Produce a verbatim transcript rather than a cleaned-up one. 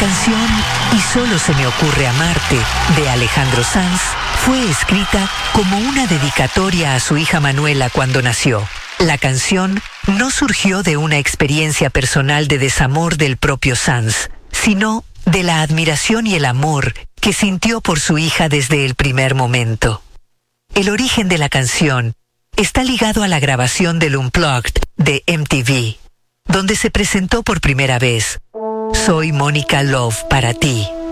canción Y solo se me ocurre amarte, de Alejandro Sanz, fue escrita como una dedicatoria a su hija Manuela cuando nació. La canción no surgió de una experiencia personal de desamor del propio Sanz, sino de la admiración y el amor que sintió por su hija desde el primer momento. El origen de la canción está ligado a la grabación del Unplugged de M T V, donde se presentó por primera vez Soy Mónica Love para ti.